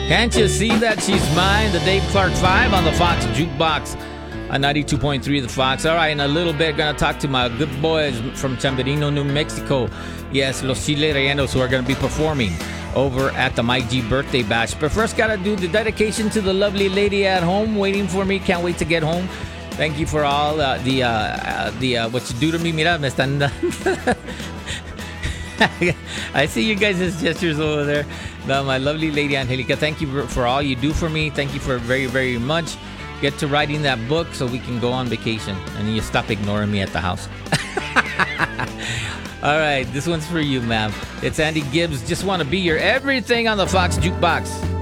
Can't you see that she's mine? The Dave Clark 5 on the Fox Jukebox on 92.3 The Fox. All right, in a little bit, going to talk to my good boys from Chamberino, New Mexico. Yes, Los Chile Rellenos, who are going to be performing over at the Mike G birthday bash. But first, got to do the dedication to the lovely lady at home waiting for me. Can't wait to get home. Thank you for all what you do to me. Mira, me están I see you guys' gestures over there. No, my lovely lady Angelica, thank you for all you do for me. Thank you for very, very much. Get to writing that book so we can go on vacation and you stop ignoring me at the house. All right, this one's for you, ma'am. It's Andy Gibbs. Just want to be your everything on the Fox Jukebox.